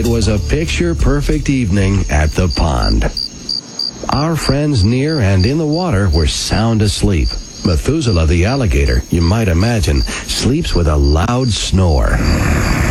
It was a picture-perfect evening at the pond. Our friends near and in the water were sound asleep. Methuselah the alligator, you might imagine, sleeps with a loud snore.